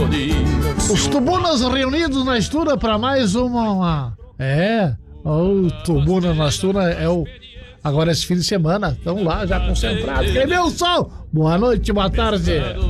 Os Tubunas reunidos na Estura para mais uma. O Tubuna na Estura é o. Agora esse fim de semana, estão lá já concentrados. Edilson, boa noite, boa tarde.